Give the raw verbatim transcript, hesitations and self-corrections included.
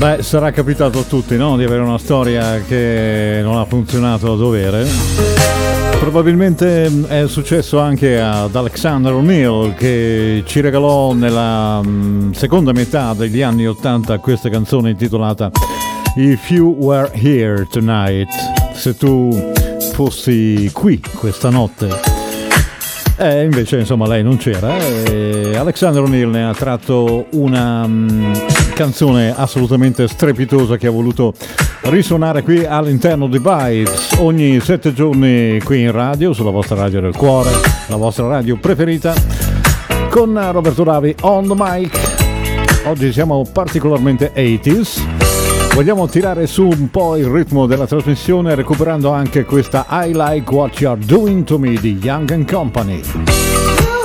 Beh, sarà capitato a tutti, no? Di avere una storia che non ha funzionato a dovere. Probabilmente è successo anche ad Alexander O'Neal, che ci regalò nella mh, seconda metà degli anni ottanta questa canzone intitolata If You Were Here Tonight, se tu fossi qui questa notte. E invece insomma lei non c'era e Alexander O'Neal ne ha tratto una um, canzone assolutamente strepitosa che ha voluto risuonare qui all'interno di Vibes ogni sette giorni qui in radio, sulla vostra radio del cuore, la vostra radio preferita, con Roberto Ravi on the mic. Oggi siamo particolarmente ottanta. Vogliamo tirare su un po' il ritmo della trasmissione recuperando anche questa I Like What You're Doing to Me di Young and Company.